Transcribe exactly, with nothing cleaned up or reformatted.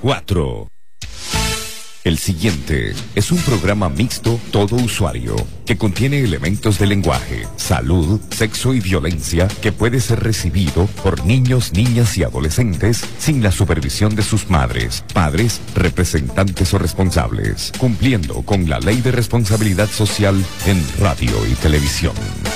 cuatro. El siguiente es un programa mixto todo usuario que contiene elementos de lenguaje, salud, sexo y violencia que puede ser recibido por niños, niñas y adolescentes sin la supervisión de sus madres, padres, representantes o responsables, cumpliendo con la Ley de Responsabilidad Social en radio y televisión.